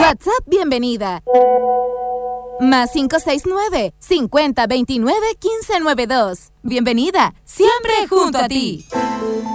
WhatsApp bienvenida. Más 569-5029-1592. Bienvenida, siempre junto a ti.